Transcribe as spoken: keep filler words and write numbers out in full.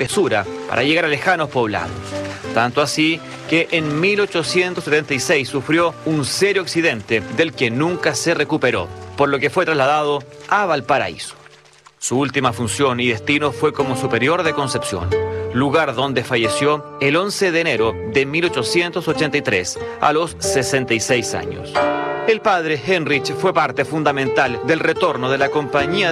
espesura para llegar a lejanos poblados. Tanto así que en mil ochocientos setenta y seis sufrió un serio accidente del que nunca se recuperó, por lo que fue trasladado a Valparaíso. Su última función y destino fue como superior de Concepción, lugar donde falleció el once de enero de mil ochocientos ochenta y tres, a los sesenta y seis años. El padre Heinrich fue parte fundamental del retorno de la compañía